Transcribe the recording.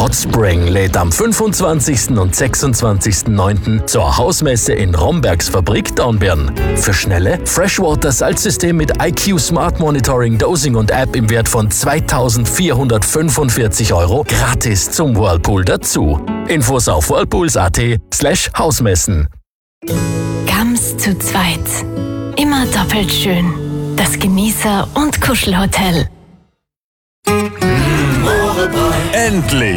Hot Spring lädt am 25. und 26.09. zur Hausmesse in Rombergs Fabrik Dornbirn. Für schnelle Freshwater-Salzsystem mit IQ Smart Monitoring, Dosing und App im Wert von 2.445 € gratis zum Whirlpool dazu. Infos auf whirlpools.at/Hausmessen. Gams zu zweit. Immer doppelt schön. Das Genießer- und Kuschelhotel. Endlich!